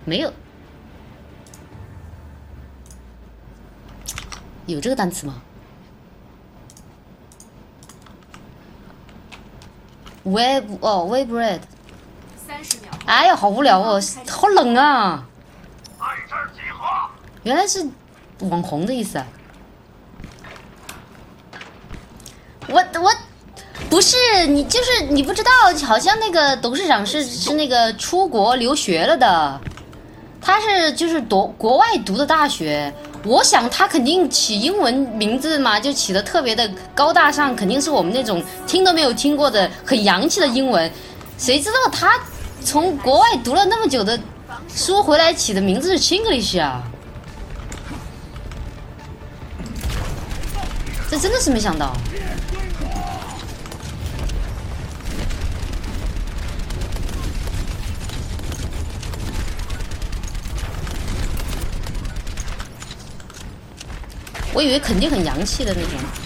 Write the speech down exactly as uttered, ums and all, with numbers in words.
没有，有这个单词吗 ？Web 哦 ，Web Red。 三十秒。 哎呀，好无聊哦，好冷啊！原来是网红的意思啊！我我不是你，就是你不知道，好像那个董事长是是那个出国留学了的，他是就是国国外读的大学。我想他肯定起英文名字嘛，就起得特别的高大上，肯定是我们那种听都没有听过的很洋气的英文。谁知道他从国外读了那么久的书回来起的名字是 Chinglish 啊！这真的是没想到。我以为肯定很洋气的那种。